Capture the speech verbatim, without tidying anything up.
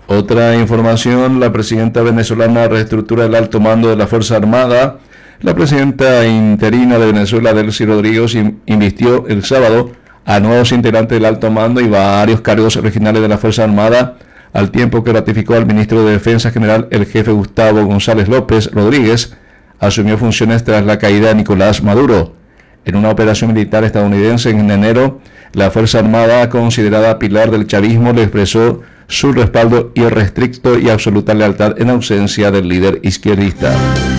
Otra información, la presidenta venezolana reestructura el alto mando de la Fuerza Armada. La presidenta interina de Venezuela, Delcy Rodríguez, invistió el sábado a nuevos integrantes del alto mando y varios cargos regionales de la Fuerza Armada, al tiempo que ratificó al ministro de Defensa General, el jefe Gustavo González López Rodríguez, asumió funciones tras la caída de Nicolás Maduro. En una operación militar estadounidense en enero, la Fuerza Armada, considerada pilar del chavismo, le expresó su respaldo irrestricto y absoluta lealtad en ausencia del líder izquierdista.